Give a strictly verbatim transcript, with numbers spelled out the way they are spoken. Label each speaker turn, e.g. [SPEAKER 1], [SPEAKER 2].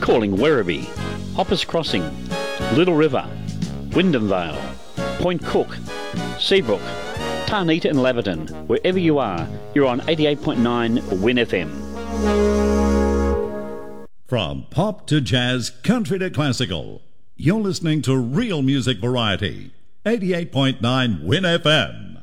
[SPEAKER 1] Calling Werribee, Hoppers Crossing, Little River, Wyndham Vale, Point Cook, Seabrook, Tarnita and Laverton. Wherever you are, you're on eighty-eight point nine Win F M.
[SPEAKER 2] From pop to jazz, country to classical, you're listening to Real Music Variety, eighty-eight point nine Win F M.